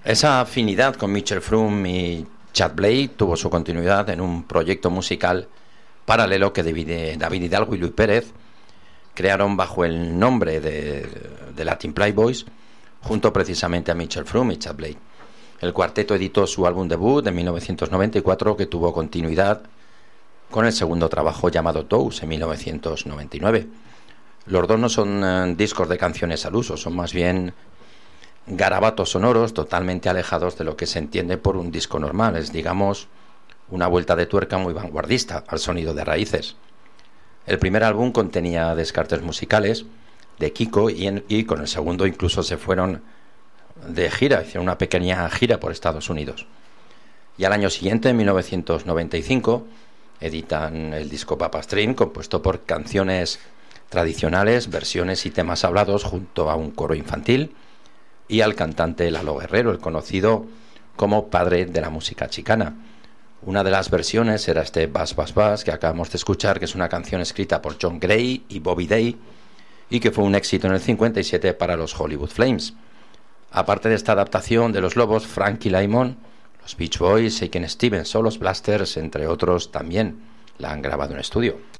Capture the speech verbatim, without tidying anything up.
Esa afinidad con Mitchell Froom y Chad Blake tuvo su continuidad en un proyecto musical paralelo que David, David Hidalgo y Luis Pérez crearon bajo el nombre de, de Latin Playboys, junto precisamente a Mitchell Froom y Chad Blake. El cuarteto editó su álbum debut en mil novecientos noventa y cuatro, que tuvo continuidad con el segundo trabajo llamado Toes en mil novecientos noventa y nueve. Los dos no son eh, discos de canciones al uso, son más bien garabatos sonoros totalmente alejados de lo que se entiende por un disco normal. Es, digamos, una vuelta de tuerca muy vanguardista al sonido de Raíces. El primer álbum contenía descartes musicales de Kiko y, en, y con el segundo incluso se fueron de gira, hicieron una pequeña gira por Estados Unidos. Y al año siguiente, en mil novecientos noventa y cinco, editan el disco Papa Stream, compuesto por canciones tradicionales, versiones y temas hablados junto a un coro infantil y al cantante Lalo Guerrero, el conocido como padre de la música chicana. Una de las versiones era este Bass Bass Bass que acabamos de escuchar, que es una canción escrita por John Gray y Bobby Day y que fue un éxito en el cincuenta y siete para los Hollywood Flames. Aparte de esta adaptación de Los Lobos, Frankie Lymon, los Beach Boys, Shakin' Stevens o los Blasters, entre otros, también la han grabado en estudio.